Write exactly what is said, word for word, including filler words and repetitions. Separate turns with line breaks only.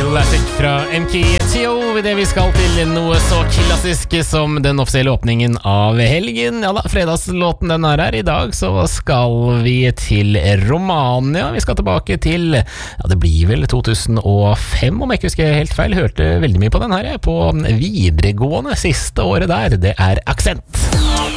Classic fra M K T O. Det vi skal til noe så klassisk som den offisielle åpningen av helgen. Ja da, fredagslåten den er her. I dag så skal vi til Romania. Vi skal tilbake til, ja det blir vel to tusen og fem om jeg ikke husker helt feil. Hørte veldig mye på den her på videregående siste året der. Det er Aksent.